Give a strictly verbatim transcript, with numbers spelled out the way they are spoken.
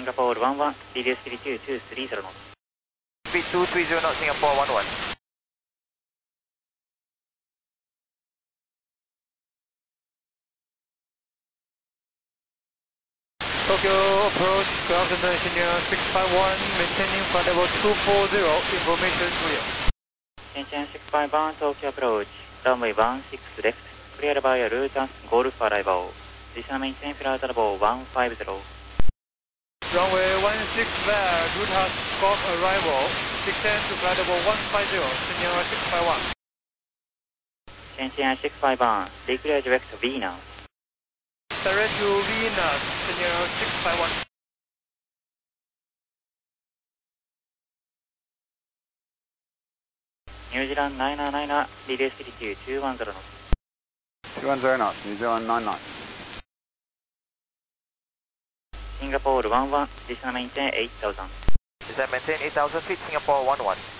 Singapore one one, reduce altitude two three zero knots. Speed two three zero knots, Singapore one one. Tokyo approach, good afternoon, Senior six five one, maintaining flight level two four zero, information clear. Shenzhen six five one, Tokyo approach, runway one six left, clear by Luton Golf arrival. Descend maintain flight level one five zero. Runway one six left, Luton Golf arrival, descend to flight level one five zero, Senior six five one. Shenzhen six five one, declare direct Venus. Direct to Venus, Senior six five one. New Zealand nine nine nine, reduce altitude two one zero knots. two one zero knots, New Zealand nine nine. Singapore one one, descend maintain eight thousand. Descend maintain eight thousand feet, Singapore one one.